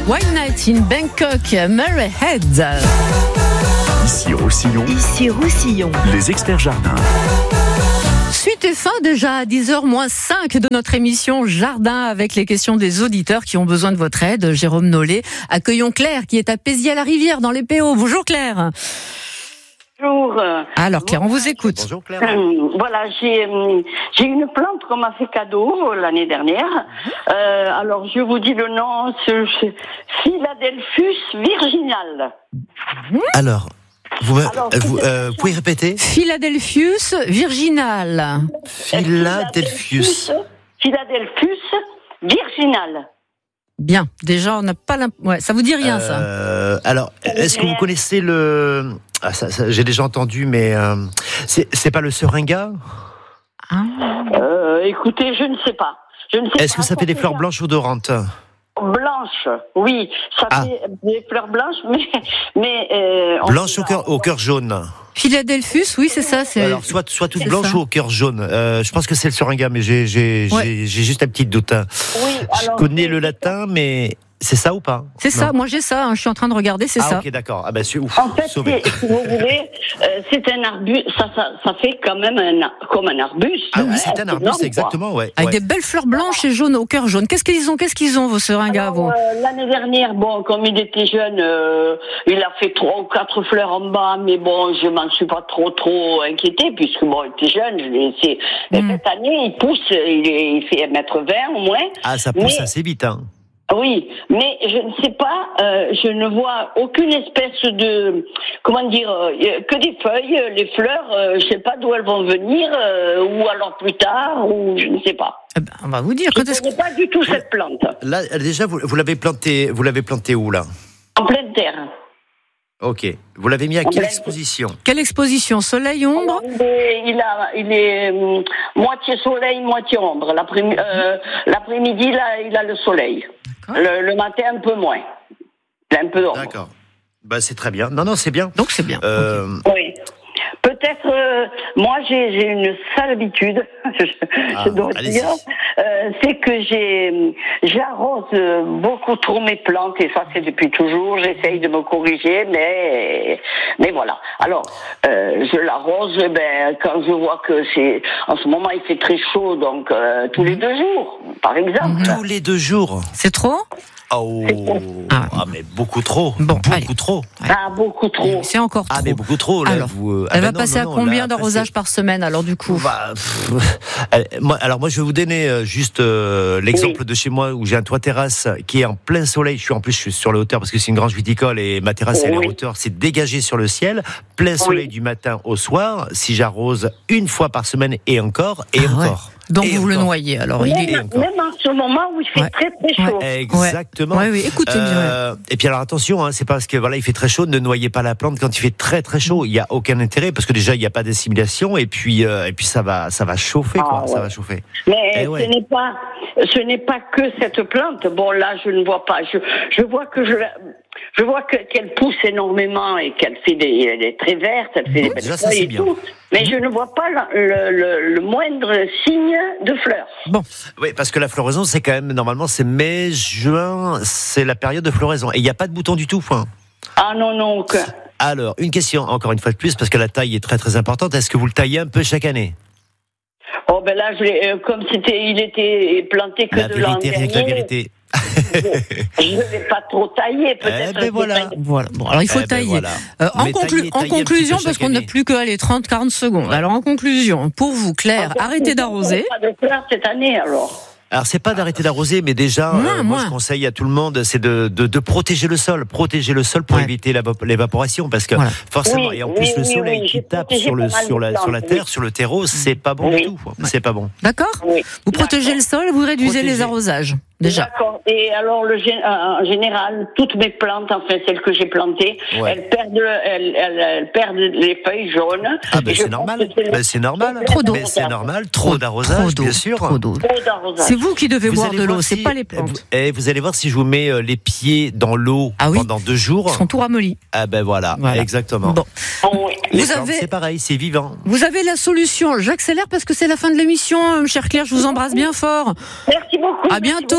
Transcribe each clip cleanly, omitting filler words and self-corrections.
White Night in Bangkok, Murray Head. Ici Roussillon. Les experts jardins. Suite et fin déjà à 10h-5 de notre émission Jardin avec les questions des auditeurs qui ont besoin de votre aide. Jérôme Nollet. Accueillons Claire qui est à Pézy-à-la-Rivière dans les PO. Bonjour Claire. Bonjour. Alors Claire, on vous écoute. Bonjour Claire. Voilà, j'ai une plante qu'on m'a fait cadeau l'année dernière. Alors je vous dis le nom, c'est Philadelphus virginal. Alors, vous pouvez répéter? Philadelphus virginal. Philadelphus virginal. Bien, déjà on n'a pas ouais, ça vous dit rien ça? Alors, est-ce que vous connaissez le... Ah, ça, j'ai déjà entendu, mais c'est pas le seringa? Écoutez, je ne sais pas. Est-ce que ça fait des fleurs blanches odorantes? Blanches, oui, ça fait des fleurs blanches, mais blanches au cœur jaune. Philadelphus, oui, c'est ça. Alors, soit toutes blanches ou au cœur jaune. Je pense que c'est le seringa, mais j'ai juste un petit doute. Oui, je connais le latin, mais c'est ça ou pas? C'est ça, moi j'ai ça, je suis en train de regarder, c'est ça. Ah ok, d'accord. Ah ben c'est ouf. En fait, si vous voulez, c'est un arbuste, ça fait quand même comme un arbuste. Ah oui, c'est un arbuste, exactement, ouais. Avec des belles fleurs blanches et jaunes au cœur jaune. Qu'est-ce qu'ils ont vos seringas, vous? L'année dernière, bon, comme il était jeune, il a fait 3 ou 4 fleurs en bas, mais bon, je m'en suis pas trop inquiétée, puisque bon, il était jeune, je l'ai laissé. Cette année, il pousse, il fait 1m20 au moins. Ah, ça pousse assez vite, hein. Oui, mais je ne sais pas, je ne vois aucune espèce de, comment dire, que des feuilles, les fleurs, je sais pas d'où elles vont venir, ou alors plus tard, ou je ne sais pas. Eh ben, on va vous dire. Je ne connais pas du tout cette plante. Là, déjà, vous l'avez plantée où là? En pleine terre. Ok. Vous l'avez mis à quelle exposition? Quelle exposition? Soleil, ombre? Il est moitié soleil, moitié ombre. L'après-midi, là, il a le soleil. Le matin, un peu moins. Un peu d'ombre. D'accord. Bah, c'est très bien. Non, c'est bien. Donc, c'est bien. Oui. Peut-être, moi, j'ai une sale habitude, je dois dire, c'est que j'arrose beaucoup trop mes plantes, et ça, c'est depuis toujours. J'essaye de me corriger, mais voilà. Alors, je l'arrose, quand je vois que en ce moment, il fait très chaud, donc tous les 2 jours, par exemple. Tous les 2 jours? C'est trop? Oh, mais beaucoup trop. Bon, beaucoup trop. Ah, beaucoup trop. C'est encore trop. Ah, mais beaucoup trop. Là, alors, elle va passer à combien d'arrosage par semaine, alors, du coup? Moi, je vais vous donner juste l'exemple de chez moi, où j'ai un toit terrasse qui est en plein soleil. Je suis sur la hauteur parce que c'est une grange viticole et ma terrasse, elle est en hauteur. C'est dégagé sur le ciel. Plein soleil du matin au soir. Si j'arrose une fois par semaine et encore. Donc vous le noyez, alors même en ce moment où il fait très très chaud. Exactement. Oui, écoutez bien. Et puis alors attention, c'est parce que il fait très chaud, ne noyez pas la plante quand il fait très très chaud. Il y a aucun intérêt parce que déjà il n'y a pas d'assimilation et puis ça va chauffer ça va chauffer. Mais ce n'est pas que cette plante. Bon là je ne vois pas. Je vois qu'elle pousse énormément et qu'elle fait elle est très verte, elle fait des belles feuilles et tout. Mais je ne vois pas le moindre signe de fleurs. Bon. Oui, parce que la floraison, c'est quand même, normalement, c'est mai, juin, c'est la période de floraison. Et il n'y a pas de bouton du tout, point. Ah non, aucun. Alors, une question, encore une fois de plus, parce que la taille est très très importante. Est-ce que vous le taillez un peu chaque année? Oh ben là, comme il était planté que de l'an dernier. La vérité. Je ne vais pas trop tailler, peut-être. Voilà. Bon, alors il faut tailler. En conclusion, parce qu'on n'a plus que 30-40 secondes. Alors en conclusion, pour vous, Claire, arrêtez d'arroser. Pas de fleurs cette année, alors. Alors c'est pas d'arrêter d'arroser, mais déjà, moi je conseille à tout le monde, c'est de protéger le sol pour éviter l'évaporation, parce que forcément, et en plus le soleil qui tape sur la terre, sur le terreau, c'est pas bon du tout. C'est pas bon. D'accord. Vous protégez le sol, vous réduisez les arrosages. Déjà. D'accord. Et alors, en général, toutes mes plantes, celles que j'ai plantées, elles perdent les feuilles jaunes. Ah c'est normal. C'est normal. Trop d'eau. C'est normal. Trop d'arrosage, bien sûr. Trop d'arrosage. C'est vous qui devez boire de l'eau, c'est pas les plantes. Et vous allez voir, si je vous mets les pieds dans l'eau pendant 2 jours, ils sont tout ramollis. Ah voilà. Exactement. Bon. C'est pareil, c'est vivant. Vous avez la solution. J'accélère parce que c'est la fin de l'émission, chère Claire. Je vous embrasse bien fort. Merci beaucoup. À bientôt.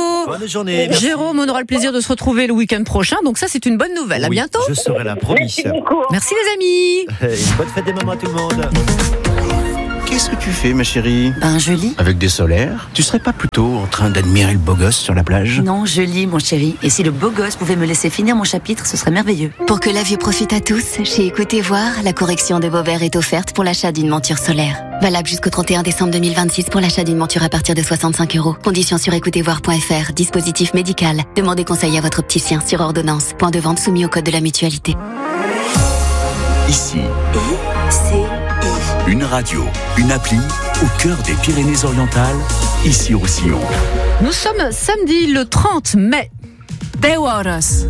Bonne journée. Merci. Jérôme, on aura le plaisir de se retrouver le week-end prochain, donc ça c'est une bonne nouvelle. À bientôt. Je serai là, promis. Merci beaucoup. Merci les amis. Une bonne fête des mamans à tout le monde. Qu'est-ce que tu fais, ma chérie? Je lis. Avec des solaires? Tu serais pas plutôt en train d'admirer le beau gosse sur la plage? Non, je lis, mon chéri. Et si le beau gosse pouvait me laisser finir mon chapitre, ce serait merveilleux. Pour que la vue profite à tous, chez Écoutez Voir, la correction de vos verres est offerte pour l'achat d'une monture solaire. Valable jusqu'au 31 décembre 2026 pour l'achat d'une monture à partir de 65 €. Conditions sur écoutezvoir.fr. Dispositif médical. Demandez conseil à votre opticien sur ordonnance. Point de vente soumis au code de la mutualité. Ici, une radio, une appli au cœur des Pyrénées-Orientales, ici Roussillon. Nous sommes samedi le 30 mai. Dewaras.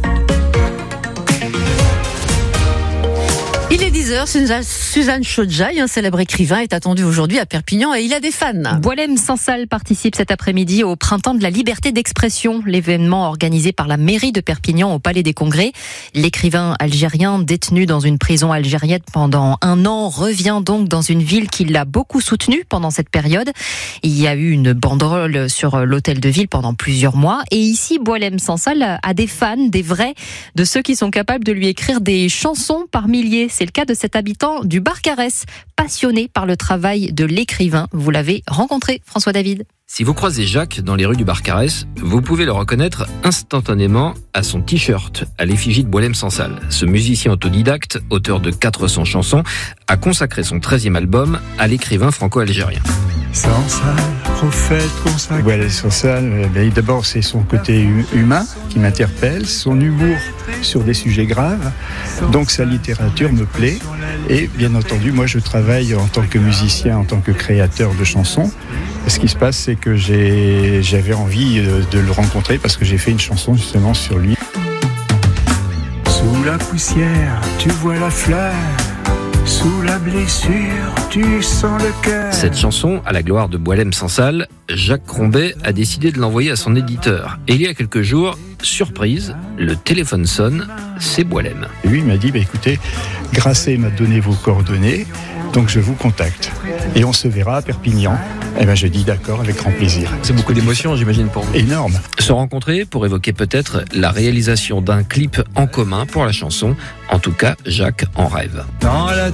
Il est 10h, Suzanne Chodjaï, un célèbre écrivain, est attendu aujourd'hui à Perpignan et il a des fans. Boualem Sansal participe cet après-midi au Printemps de la liberté d'expression, l'événement organisé par la mairie de Perpignan au Palais des Congrès. L'écrivain algérien détenu dans une prison algérienne pendant 1 an revient donc dans une ville qui l'a beaucoup soutenu pendant cette période. Il y a eu une banderole sur l'hôtel de ville pendant plusieurs mois et ici Boualem Sansal a des fans, des vrais, de ceux qui sont capables de lui écrire des chansons par milliers. C'est le cas de cet habitant du Barcarès, passionné par le travail de l'écrivain. Vous l'avez rencontré, François David. Si vous croisez Jacques dans les rues du Barcarès, vous pouvez le reconnaître instantanément à son t-shirt à l'effigie de Boualem Sansal. Ce musicien autodidacte, auteur de 400 chansons, a consacré son 13e album à l'écrivain franco-algérien. Sansal, prophète consacré. Boualem Sansal, d'abord c'est son côté humain qui m'interpelle, son humour sur des sujets graves, donc sa littérature me plaît et bien entendu moi je travaille en tant que musicien, en tant que créateur de chansons. Ce qui se passe c'est que j'avais envie de le rencontrer parce que j'ai fait une chanson justement sur lui. Sous la poussière, tu vois la fleur. Sous la blessure, tu sens le cœur. Cette chanson, à la gloire de Boualem Sansal, Jacques Crombet a décidé de l'envoyer à son éditeur. Et il y a quelques jours, surprise, le téléphone sonne, c'est Boualem. Et lui, il m'a dit, écoutez, Grasset m'a donné vos coordonnées, donc je vous contacte. Et on se verra à Perpignan. Je dis d'accord, avec grand plaisir. C'est beaucoup d'émotions, j'imagine, pour vous. Énorme. Se rencontrer pour évoquer peut-être la réalisation d'un clip en commun pour la chanson. En tout cas, Jacques en rêve. Dans la